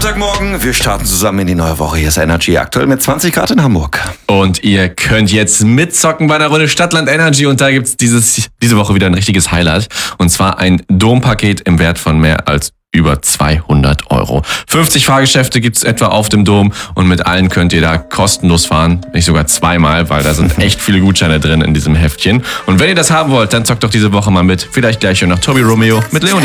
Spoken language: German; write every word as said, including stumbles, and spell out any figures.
Montagmorgen, wir starten zusammen in die neue Woche. Hier ist Energy aktuell mit zwanzig Grad in Hamburg. Und ihr könnt jetzt mitzocken bei einer Runde Stadtland Energy und da gibt's dieses diese Woche wieder ein richtiges Highlight. Und zwar ein Dompaket im Wert von mehr als über zweihundert Euro. fünfzig Fahrgeschäfte gibt's etwa auf dem Dom und mit allen könnt ihr da kostenlos fahren. Nicht sogar zweimal, weil da sind echt viele Gutscheine drin in diesem Heftchen. Und wenn ihr das haben wollt, dann zockt doch diese Woche mal mit. Vielleicht gleich schon nach Tobi Romeo mit Leonie.